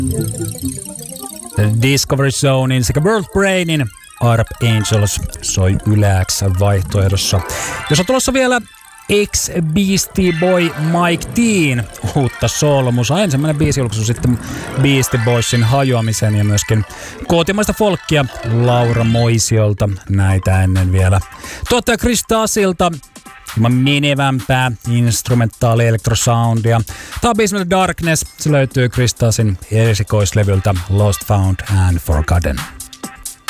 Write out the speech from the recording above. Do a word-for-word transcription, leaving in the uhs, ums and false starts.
Discovery Zonein sekä World Brainin Archangels soi Yle X vaihtoehdossa. Jos on tulossa vielä ex-Beastie Boy Mike Dean uutta solmusa. Ensimmäinen biisijulkaisu sitten Beastie Boysin hajoamisen ja myöskin kotimaista folkkia Laura Moisiolta näitä ennen vielä. Tuottaja Chris Tassilta hieman menevämpää instrumentaali elektrosoundia. Tämä on biisi Darkness. Se löytyy Chris Tassin esikoislevyltä Lost, Found and Forgotten.